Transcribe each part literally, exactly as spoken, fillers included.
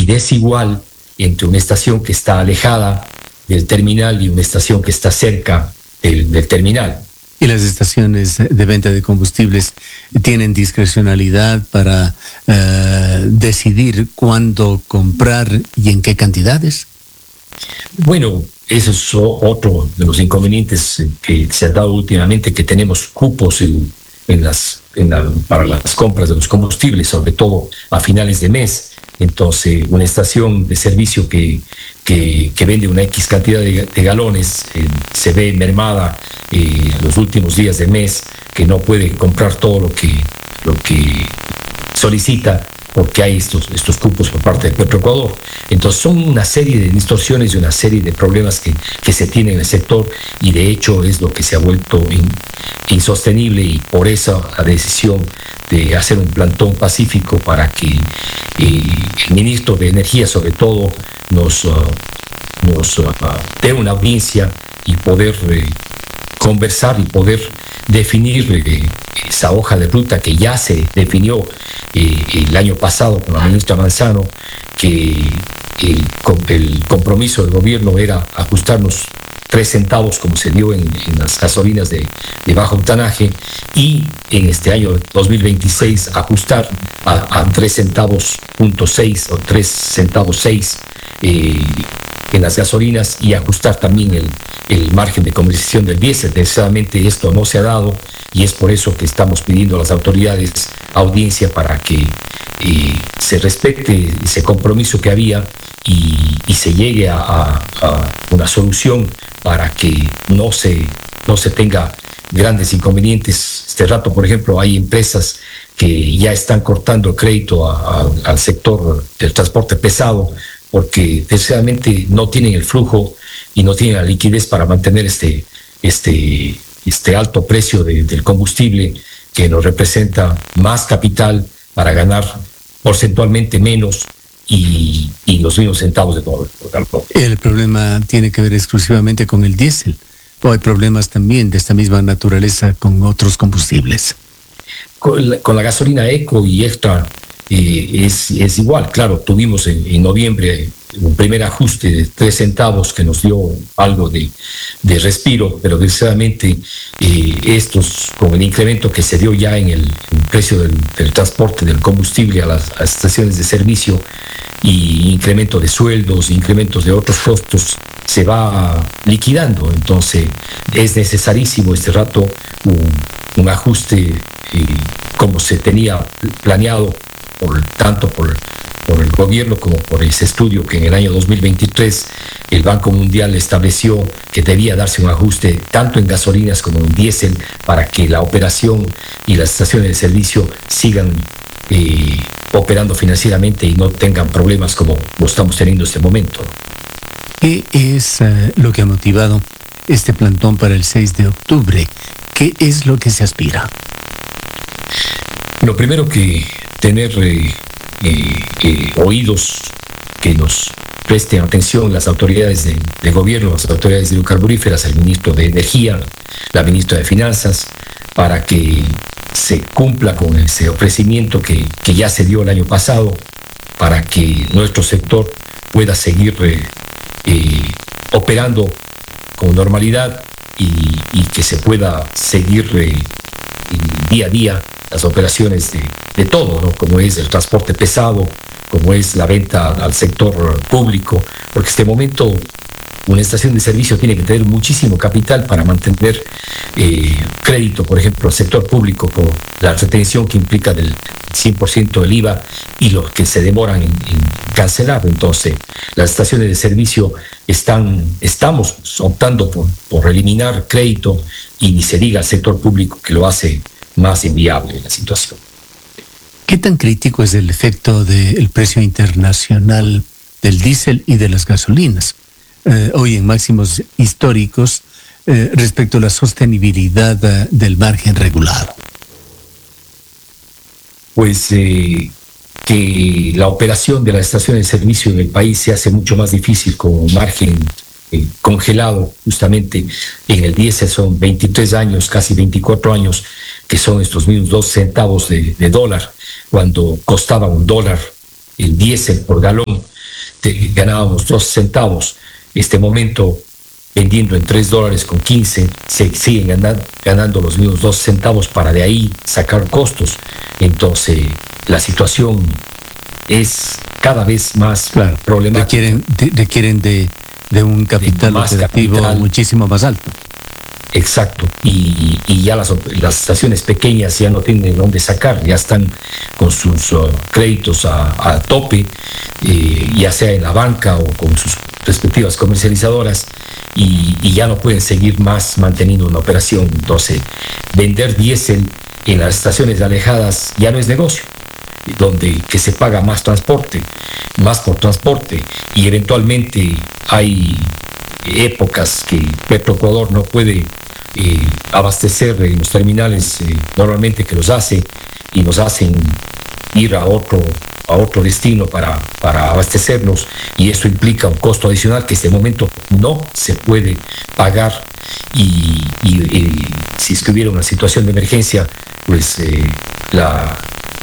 y desigual entre una estación que está alejada del terminal y una estación que está cerca del, del terminal. ¿Y las estaciones de venta de combustibles tienen discrecionalidad para uh, decidir cuándo comprar y en qué cantidades? Bueno, eso es otro de los inconvenientes que se ha dado últimamente, que tenemos cupos en, en las, en la, para las compras de los combustibles, sobre todo a finales de mes. Entonces, una estación de servicio que, que, que vende una X cantidad de, de galones eh, se ve mermada eh, los últimos días del mes, que no puede comprar todo lo que, lo que solicita, porque hay estos, estos cupos por parte de Petroecuador. Entonces son una serie de distorsiones y una serie de problemas que, que se tienen en el sector, y de hecho es lo que se ha vuelto in, insostenible, y por eso la decisión de hacer un plantón pacífico para que eh, el ministro de Energía, sobre todo, nos, uh, nos uh, dé una audiencia y poder eh, conversar y poder definir eh, esa hoja de ruta que ya se definió eh, el año pasado con la ministra Manzano, que el, el compromiso del gobierno era ajustarnos tres centavos como se dio en, en las gasolinas de, de bajo octanaje, y en este año dos mil veintiséis ajustar a, a tres centavos punto seis o tres centavos seis eh, en las gasolinas, y ajustar también el, el margen de comercialización del diésel. Desgraciadamente esto no se ha dado, y es por eso que estamos pidiendo a las autoridades audiencia para que eh, se respete ese compromiso que había y, y se llegue a, a, a una solución para que no se, no se tenga grandes inconvenientes. Este rato, por ejemplo, hay empresas que ya están cortando el crédito a, a, al sector del transporte pesado, porque desgraciadamente no tienen el flujo y no tienen la liquidez para mantener este, este, este alto precio de, del combustible, que nos representa más capital para ganar porcentualmente menos y, y los mismos centavos de dólar. ¿El problema tiene que ver exclusivamente con el diésel, o hay problemas también de esta misma naturaleza con otros combustibles? Con la, con la gasolina eco y extra eh, es, es igual. Claro, tuvimos en, en noviembre un primer ajuste de tres centavos que nos dio algo de, de respiro, pero desgraciadamente eh, estos, con el incremento que se dio ya en el, en el precio del, del transporte del combustible a las, a las estaciones de servicio, y incremento de sueldos, incrementos de otros costos, se va liquidando. Entonces es necesarísimo este rato un, un ajuste eh, como se tenía planeado, por tanto por por el gobierno como por ese estudio que en el año dos mil veintitrés el Banco Mundial estableció que debía darse un ajuste tanto en gasolinas como en diésel, para que la operación y las estaciones de servicio sigan eh, operando financieramente y no tengan problemas como lo estamos teniendo en este momento. ¿Qué es uh, lo que ha motivado este plantón para el seis de octubre? ¿Qué es lo que se aspira? Lo primero, que tener eh, eh, eh, oídos que nos presten atención las autoridades de, de gobierno, las autoridades hidrocarburíferas, el ministro de Energía, la ministra de Finanzas, para que se cumpla con ese ofrecimiento que, que ya se dio el año pasado, para que nuestro sector pueda seguir eh, eh, operando con normalidad y, y que se pueda seguir eh, día a día las operaciones de, de todo, ¿no? Como es el transporte pesado, como es la venta al sector público, porque en este momento una estación de servicio tiene que tener muchísimo capital para mantener eh, crédito, por ejemplo, al sector público, por la retención que implica del cien por ciento del I V A y los que se demoran en, en cancelar. Entonces, las estaciones de servicio están, estamos optando por, por eliminar crédito, y ni se diga al sector público, que lo hace más inviable la situación. ¿Qué tan crítico es el efecto del precio internacional del diésel y de las gasolinas, eh, hoy en máximos históricos, eh, respecto a la sostenibilidad uh, del margen regulado? Pues eh, que la operación de las estaciones de servicio en el país se hace mucho más difícil con un margen eh, congelado. Justamente en el diésel son veintitrés años, casi veinticuatro años, que son estos mismos dos centavos de, de dólar, cuando costaba un dólar el diésel por galón. te, ganábamos dos centavos, este momento vendiendo en tres dólares con quince, se siguen ganando, ganando los mismos dos centavos para de ahí sacar costos. Entonces, la situación es cada vez más claro, problemática. Requieren de, requieren de, de un capital de más operativo capital, muchísimo más alto. Exacto, y, y ya las, las estaciones pequeñas ya no tienen dónde sacar, ya están con sus uh, créditos a, a tope, eh, ya sea en la banca o con sus respectivas comercializadoras, y, y ya no pueden seguir más manteniendo una operación. Entonces, vender diésel en las estaciones alejadas ya no es negocio, donde que se paga más transporte, más por transporte, y eventualmente hay épocas que Petroecuador no puede eh, abastecer en los terminales eh, normalmente que los hace, y nos hacen ir a otro a otro destino para, para abastecernos, y eso implica un costo adicional que en este momento no se puede pagar, y, y, y si es que hubiera una situación de emergencia, pues eh, la,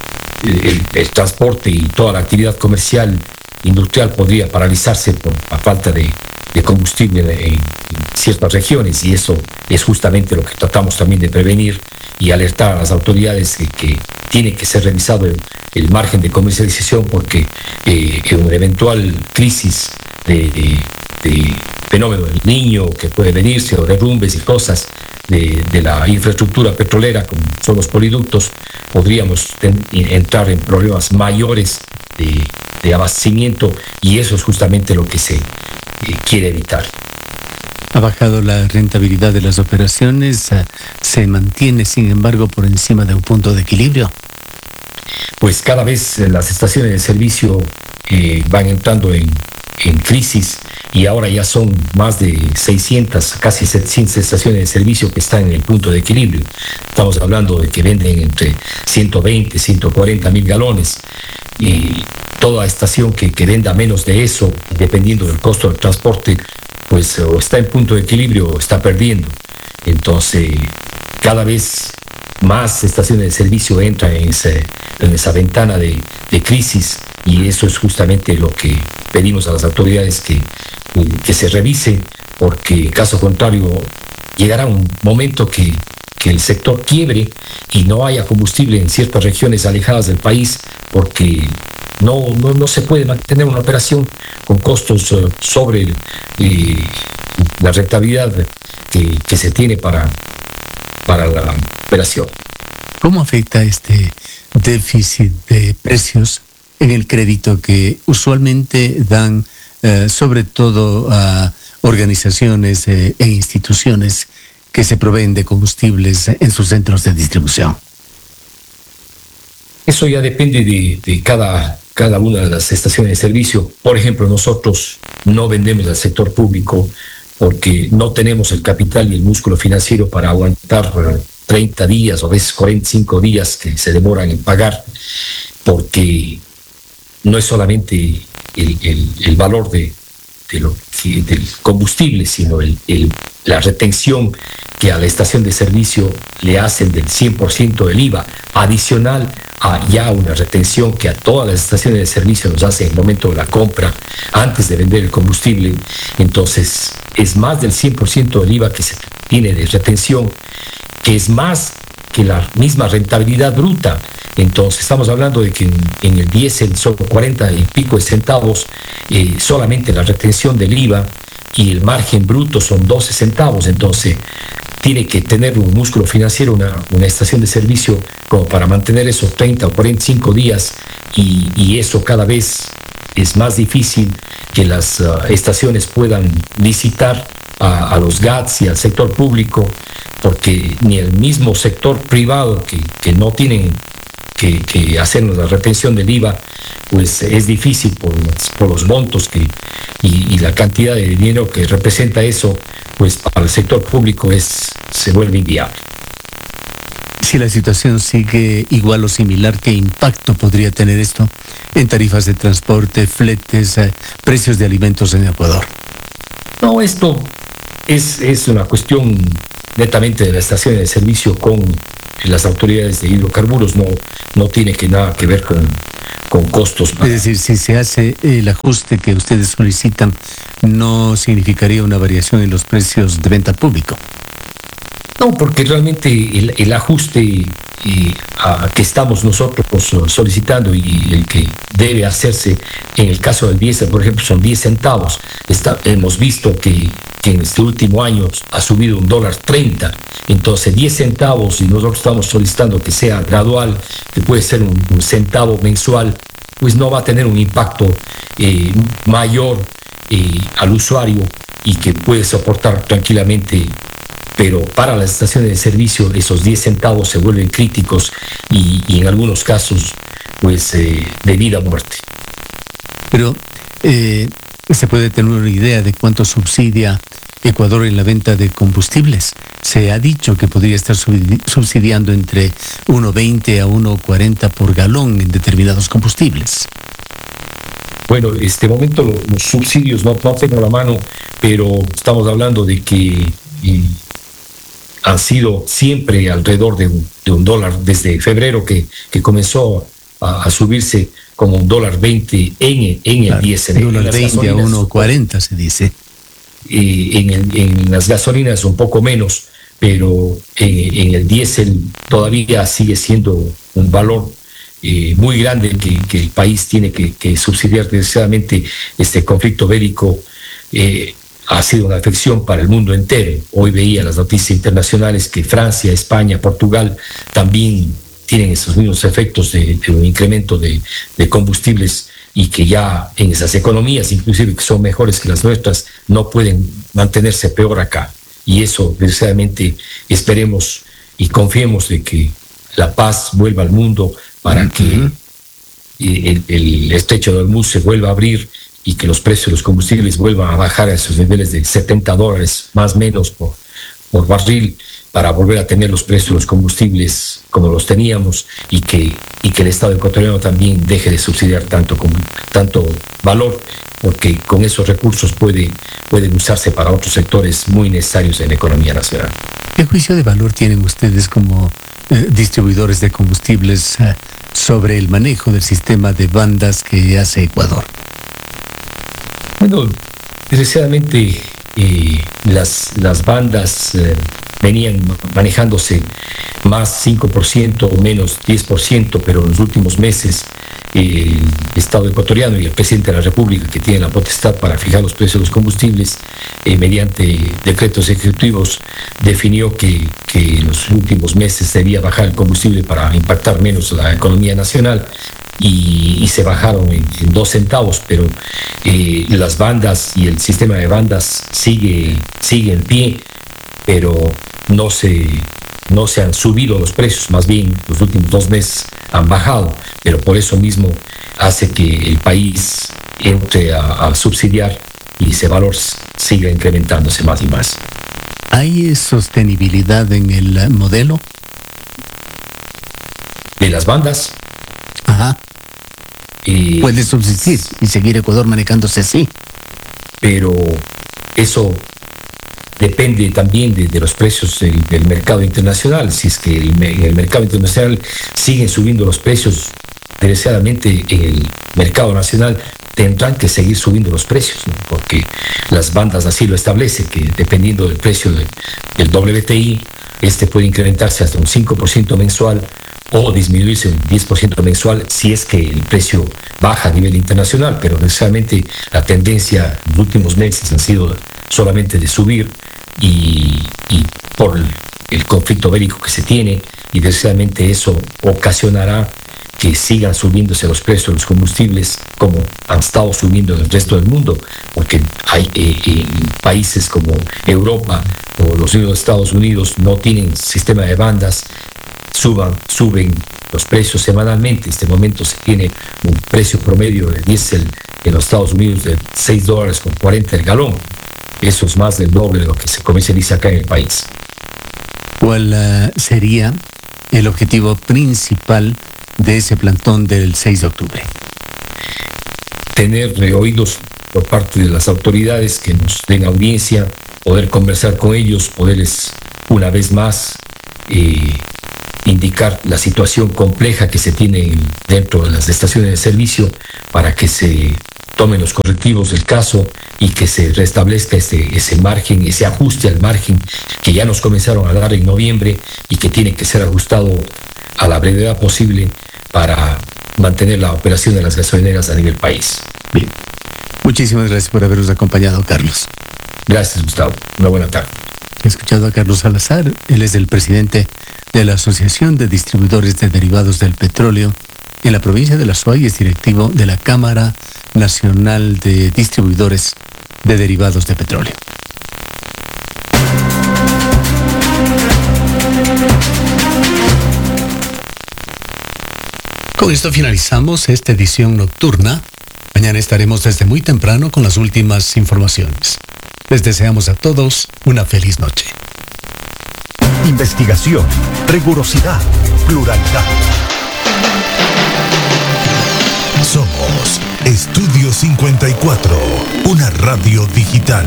el, el transporte y toda la actividad comercial industrial podría paralizarse por la falta de, de combustible en, en ciertas regiones, y eso es justamente lo que tratamos también de prevenir y alertar a las autoridades que, que tiene que ser revisado el, el margen de comercialización, porque eh, en una eventual crisis de, de, de fenómeno del Niño que puede venirse, o derrumbes y cosas de, de la infraestructura petrolera, como son los poliductos, podríamos ten, entrar en problemas mayores de, de abastecimiento, y eso es justamente lo que se eh, quiere evitar. Ha bajado la rentabilidad de las operaciones, se mantiene, sin embargo, por encima de un punto de equilibrio. Pues cada vez las estaciones de servicio eh, van entrando en, en crisis, y ahora ya son más de seiscientas, casi setecientas estaciones de servicio que están en el punto de equilibrio. Estamos hablando de que venden entre ciento veinte, ciento cuarenta mil galones, y toda estación que, que venda menos de eso, dependiendo del costo del transporte, pues o está en punto de equilibrio o está perdiendo. Entonces, cada vez más estaciones de servicio entran en, ese, en esa ventana de, de crisis, y eso es justamente lo que pedimos a las autoridades que, que se revise, porque caso contrario llegará un momento que, que el sector quiebre y no haya combustible en ciertas regiones alejadas del país, porque no, no, no se puede mantener una operación con costos uh, sobre eh, la rentabilidad que, que se tiene para, para la operación. ¿Cómo afecta este déficit de precios en el crédito que usualmente dan eh, sobre todo a organizaciones eh, e instituciones que se proveen de combustibles en sus centros de distribución? Eso ya depende de, de cada, cada una de las estaciones de servicio. Por ejemplo, nosotros no vendemos al sector público porque no tenemos el capital y el músculo financiero para aguantar treinta días o a veces cuarenta y cinco días que se demoran en pagar, porque no es solamente el, el, el valor de, de lo, del combustible, sino el, el, la retención que a la estación de servicio le hacen del cien por ciento del I V A, adicional a ya una retención que a todas las estaciones de servicio nos hace en el momento de la compra, antes de vender el combustible. Entonces, es más del cien por ciento del I V A que se tiene de retención, que es más que la misma rentabilidad bruta. Entonces, estamos hablando de que en, en el diésel son cuarenta y pico de centavos, eh, solamente la retención del I V A, y el margen bruto son doce centavos. Entonces, tiene que tener un músculo financiero, una, una estación de servicio, como para mantener esos treinta o cuarenta y cinco días, y, y eso cada vez es más difícil que las uh, estaciones puedan licitar a, a los G A T S y al sector público, porque ni el mismo sector privado que, que no tienen que, que hacernos la retención del I V A, pues es difícil por, por los montos que, y, y la cantidad de dinero que representa eso, pues para el sector público es, se vuelve inviable. Si la situación sigue igual o similar, ¿qué impacto podría tener esto en tarifas de transporte, fletes, eh, precios de alimentos en Ecuador? No, esto es, es una cuestión netamente de la estación de servicio con las autoridades de hidrocarburos, no, no tiene que nada que ver con, con costos. Es decir, si se hace el ajuste que ustedes solicitan, ¿no significaría una variación en los precios de venta al público? No, porque realmente el, el ajuste y, a, que estamos nosotros solicitando y el que debe hacerse en el caso del diésel, por ejemplo, son diez centavos. Está, hemos visto que, que en este último año ha subido un dólar treinta. Entonces, diez centavos, y nosotros estamos solicitando que sea gradual, que puede ser un, un centavo mensual, pues no va a tener un impacto eh, mayor eh, al usuario y que puede soportar tranquilamente. Pero para las estaciones de servicio esos diez centavos se vuelven críticos y, y en algunos casos pues eh, de vida o muerte. Pero eh, se puede tener una idea de cuánto subsidia Ecuador en la venta de combustibles. Se ha dicho que podría estar subsidiando entre uno veinte a uno cuarenta por galón en determinados combustibles. Bueno, en este momento los subsidios no, no tengo la mano, pero estamos hablando de que y, han sido siempre alrededor de un, de un dólar desde febrero que, que comenzó a, a subirse como un dólar veinte en, en claro, el diésel. Un dólar veinte a uno cuarenta se dice. Y en, el, en las gasolinas un poco menos, pero en, en el diésel todavía sigue siendo un valor eh, muy grande que, que el país tiene que, que subsidiar. Desgraciadamente este conflicto bélico eh, ha sido una afección para el mundo entero. Hoy veía las noticias internacionales que Francia, España, Portugal también tienen esos mismos efectos de, de un incremento de, de combustibles y que ya en esas economías, inclusive que son mejores que las nuestras, no pueden mantenerse peor acá. Y eso, desgraciadamente, esperemos y confiemos de que la paz vuelva al mundo para que el, el estrecho de Hormuz se vuelva a abrir y que los precios de los combustibles vuelvan a bajar a esos niveles de setenta dólares más o menos por, por barril, para volver a tener los precios de los combustibles como los teníamos y que, y que el Estado ecuatoriano también deje de subsidiar tanto, con, tanto valor, porque con esos recursos puede, pueden usarse para otros sectores muy necesarios en la economía nacional. ¿Qué juicio de valor tienen ustedes como eh, distribuidores de combustibles eh, sobre el manejo del sistema de bandas que hace Ecuador? Bueno, desgraciadamente eh, las, las bandas eh, venían manejándose más cinco por ciento o menos diez por ciento, pero en los últimos meses eh, el Estado ecuatoriano y el presidente de la República, que tiene la potestad para fijar los precios de los combustibles, eh, mediante decretos ejecutivos, definió que, que en los últimos meses debía bajar el combustible para impactar menos la economía nacional. Y, y se bajaron en, en dos centavos, pero eh, las bandas y el sistema de bandas sigue, sigue en pie, pero no se, no se han subido los precios, más bien los últimos dos meses han bajado, pero por eso mismo hace que el país entre a, a subsidiar y ese valor siga incrementándose más y más. ¿Hay sostenibilidad en el modelo de las bandas? Ajá. Eh, Puede subsistir y seguir Ecuador manejándose así. Pero eso depende también de, de los precios del, del mercado internacional. Si es que el, en el mercado internacional siguen subiendo los precios, desgraciadamente en el mercado nacional tendrán que seguir subiendo los precios, ¿no? Porque las bandas así lo establecen, que dependiendo del precio de, del W T I, este puede incrementarse hasta un cinco por ciento mensual o disminuirse un diez por ciento mensual si es que el precio baja a nivel internacional, pero necesariamente la tendencia en los últimos meses ha sido solamente de subir y, y por el, el conflicto bélico que se tiene, y desgraciadamente eso ocasionará que sigan subiéndose los precios de los combustibles como han estado subiendo en el resto del mundo, porque hay eh, eh, países como Europa o los Estados Unidos no tienen sistema de bandas, suban, suben los precios semanalmente. En este momento se tiene un precio promedio de diésel en los Estados Unidos de seis dólares con cuarenta el galón. Eso es más del doble de lo que se comercializa acá en el país. ¿Cuál uh, sería el objetivo principal de ese plantón del seis de octubre? Tener eh, oídos por parte de las autoridades que nos den audiencia, poder conversar con ellos, poderles una vez más eh, indicar la situación compleja que se tiene dentro de las estaciones de servicio para que se tomen los correctivos del caso y que se restablezca ese, ese margen, ese ajuste al margen que ya nos comenzaron a dar en noviembre y que tiene que ser ajustado a la brevedad posible para mantener la operación de las gasolineras a nivel país. Bien. Muchísimas gracias por habernos acompañado, Carlos. Gracias, Gustavo. Una buena tarde. He escuchado a Carlos Salazar. Él es el presidente de la Asociación de Distribuidores de Derivados del Petróleo en la provincia de La Suay y es directivo de la Cámara Nacional de Distribuidores de Derivados de Petróleo. Con esto finalizamos esta edición nocturna. Mañana estaremos desde muy temprano con las últimas informaciones. Les deseamos a todos una feliz noche. Investigación, rigurosidad, pluralidad. Somos Estudio cincuenta y cuatro, una radio digital.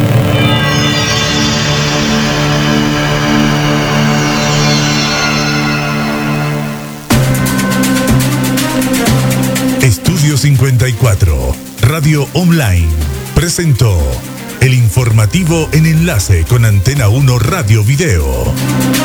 Estudio cincuenta y cuatro, radio online, presentó el informativo en enlace con Antena uno Radio Video.